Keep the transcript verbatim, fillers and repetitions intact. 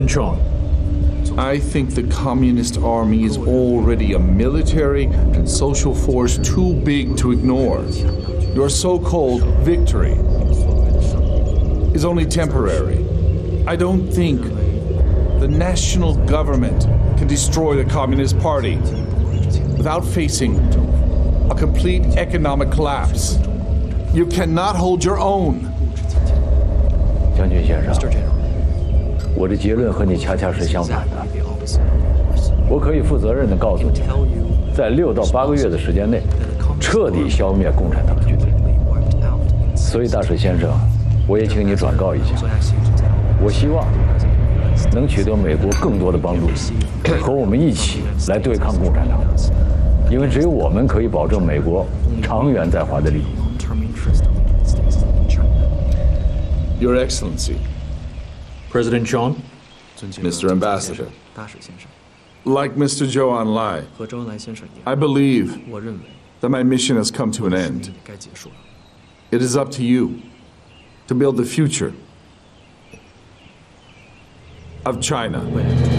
John. I think the Communist Army is already a military and social force too big to ignore. Your so-called victory is only temporary. I don't think the national government can destroy the Communist Party without facing a complete economic collapse. You cannot hold your own. 将军先生，我的结论和你恰恰是相反的。我可以负责任地告诉你，在六到八个月的时间内，彻底消灭共产党军队。所以，大使先生，我也请你转告一下，我希望能取得美国更多的帮助，和我们一起来对抗共产党，因为只有我们可以保证美国长远在华的利益。 Your Excellency, President John. Mister Ambassador, like Mister Zhou Enlai, I believe that my mission has come to an end. It is up to you to build the future of China.